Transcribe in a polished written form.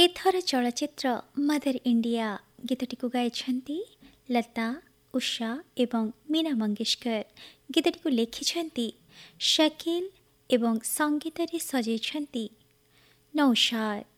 ଏଥର ଚଳଚ୍ଚିତ୍ର ମଦର ଇଣ୍ଡିଆ ଗୀତଟିକୁ ଗାଇଛନ୍ତି ଲତା, ଉଷା ଏବଂ ମୀନା ମଙ୍ଗେଶକର। ଗୀତଟିକୁ ଲେଖିଛନ୍ତି ଶକିଲ ଏବଂ ସଙ୍ଗୀତରେ ସଜେଇଛନ୍ତି ନୌଶାଦ।